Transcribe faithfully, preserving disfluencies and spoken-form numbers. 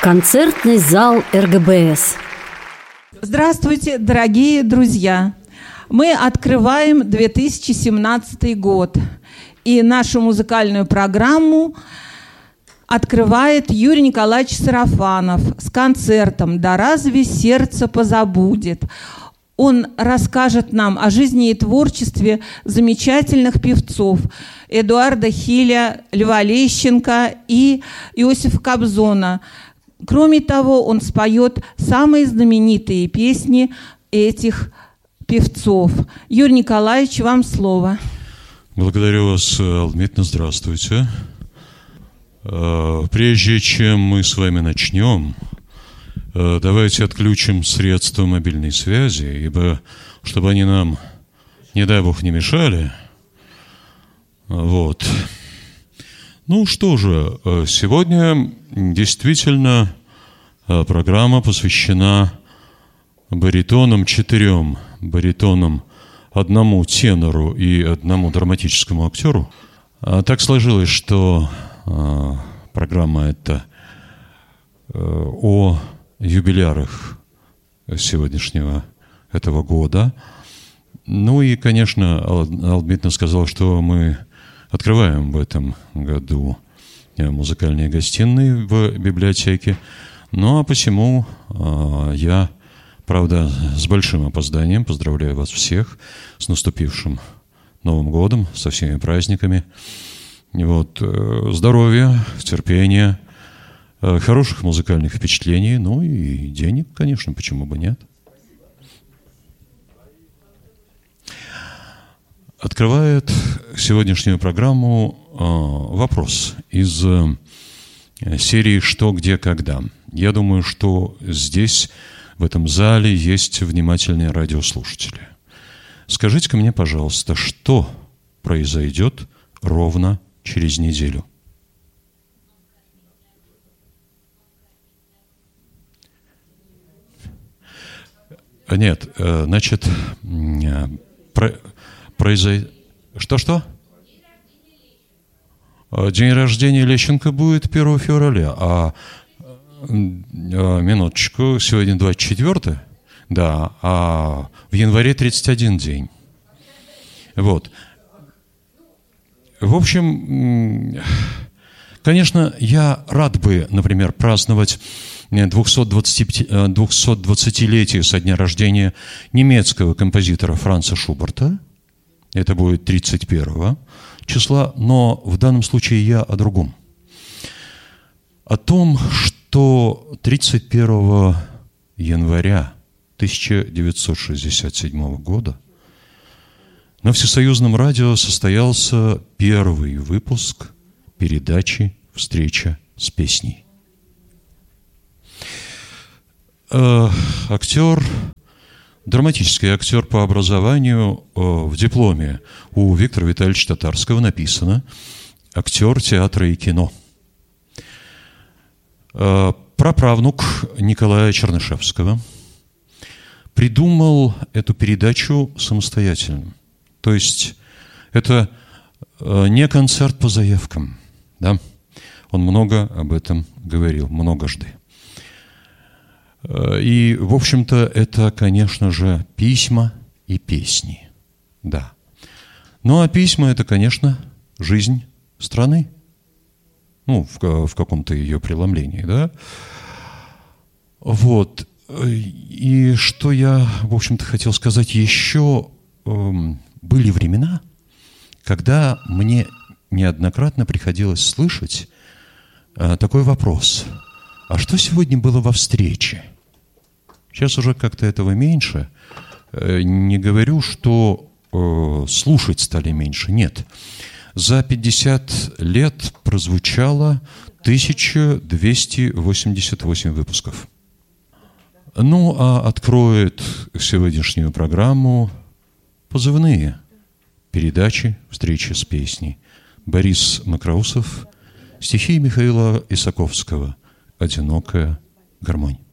Концертный зал эр гэ бэ эс. Здравствуйте, дорогие друзья! Мы открываем две тысячи семнадцатый год, и нашу музыкальную программу открывает Юрий Николаевич Сарафанов с концертом «Да разве сердце позабудет?». Он расскажет нам о жизни и творчестве замечательных певцов Эдуарда Хиля, Льва Лещенко и Иосифа Кобзона. Кроме того, он споет самые знаменитые песни этих певцов. Юрий Николаевич, вам слово. Благодарю вас, Алмитна, здравствуйте. Прежде чем мы с вами начнем, давайте отключим средства мобильной связи, ибо чтобы они нам, не дай бог, не мешали. Вот. Ну что же, сегодня действительно программа посвящена баритонам, четырем баритонам, одному тенору и одному драматическому актеру. Так сложилось, что программа эта о юбилярах сегодняшнего этого года. Ну и, конечно, Алмитна сказал, что мы открываем в этом году музыкальные гостиные в библиотеке. Ну а посему я, правда, с большим опозданием поздравляю вас всех с наступившим Новым годом, со всеми праздниками. Вот, здоровья, терпения, хороших музыкальных впечатлений, ну и денег, конечно, почему бы нет. Открывает сегодняшнюю программу э, вопрос из э, серии «Что, где, когда». Я думаю, что здесь, в этом зале, есть внимательные радиослушатели. Скажите-ка мне, пожалуйста, что произойдет ровно через неделю? Нет, э, значит, э, про... Произойдет... Что-что? День рождения Лещенко будет первого февраля, а, а минуточку, сегодня двадцать четвёртое, да, а в январе тридцать один день. Вот. В общем, конечно, я рад бы, например, праздновать двухсотдвадцатилетие со дня рождения немецкого композитора Франца Шуберта. Это будет тридцать первого числа, но в данном случае я о другом. О том, что тридцать первого января тысяча девятьсот шестьдесят седьмого года на Всесоюзном радио состоялся первый выпуск передачи «Встреча с песней». Э, актер... Драматический актер по образованию, в дипломе у Виктора Витальевича Татарского написано «Актер театра и кино». Праправнук Николая Чернышевского придумал эту передачу самостоятельно. То есть это не концерт по заявкам. Да? Он много об этом говорил, многожды. И, в общем-то, это, конечно же, письма и песни. Да. Ну, а письма – это, конечно, жизнь страны. Ну, в, в каком-то ее преломлении, да. Вот. И что я, в общем-то, хотел сказать еще. Были времена, когда мне неоднократно приходилось слышать такой вопрос. А что сегодня было во встрече? Сейчас уже как-то этого меньше. Не говорю, что э, слушать стали меньше. Нет. За пятьдесят лет прозвучало тысяча двести восемьдесят восемь выпусков. Ну, а откроет сегодняшнюю программу позывные передачи «Встречи с песней». Борис Макроусов, стихи Михаила Исаковского «Одинокая гармонь».